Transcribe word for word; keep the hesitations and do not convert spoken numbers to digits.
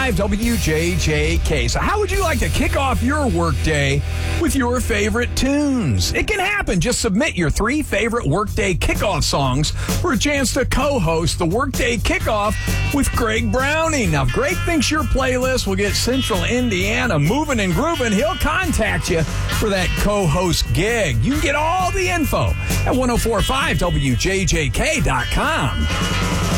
five W J J K. So how would you like to kick off your workday with your favorite tunes? It can happen. Just submit your three favorite workday kickoff songs for a chance to co-host the Workday Kickoff with Greg Browning. Now, if Greg thinks your playlist will get Central Indiana moving and grooving, he'll contact you for that co-host gig. You can get all the info at ten forty-five W J J K dot com.